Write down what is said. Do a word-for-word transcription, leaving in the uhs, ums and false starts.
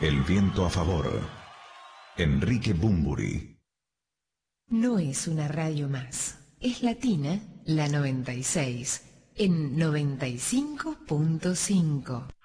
El viento a favor. Enrique Bunbury. No es una radio más. Es Latina, la noventa y seis, en noventa y cinco punto cinco.